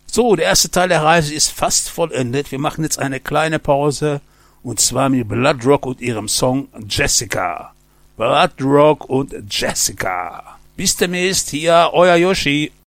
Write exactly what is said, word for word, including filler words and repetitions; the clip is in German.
So, der erste Teil der Reise ist fast vollendet. Wir machen jetzt eine kleine Pause. Und zwar mit Bloodrock und ihrem Song Jessica. Bloodrock und Jessica. Bis demnächst, hier, euer Yoshi.